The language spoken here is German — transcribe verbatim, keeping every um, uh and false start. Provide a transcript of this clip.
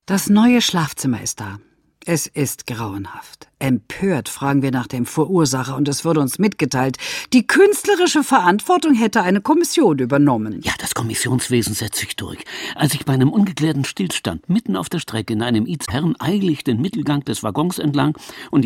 Das neue Schlafzimmer ist da. Es ist grauenhaft. Empört fragen wir nach dem Verursacher und es wurde uns mitgeteilt, die künstlerische Verantwortung hätte eine Kommission übernommen. Ja, das Kommissionswesen setzt sich durch. Als ich bei einem ungeklärten Stillstand mitten auf der Strecke in einem I Z Herrn eilig den Mittelgang des Waggons entlang und